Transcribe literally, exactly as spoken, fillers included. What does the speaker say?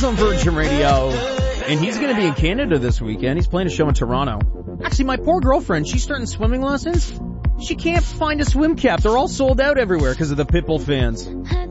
Skies on Virgin Radio. And he's going to be in Canada this weekend. He's playing a show in Toronto. Actually, my poor girlfriend, she's starting swimming lessons. She can't find a swim cap. They're all sold out everywhere because of the Pitbull fans.